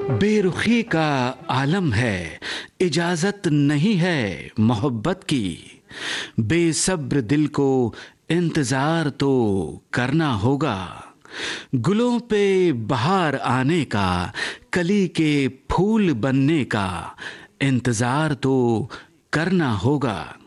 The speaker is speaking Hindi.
बेरुखी का आलम है, इजाजत नहीं है मोहब्बत की। बेसब्र दिल को इंतजार तो करना होगा। गुलों पे बहार आने का, कली के फूल बनने का इंतजार तो करना होगा।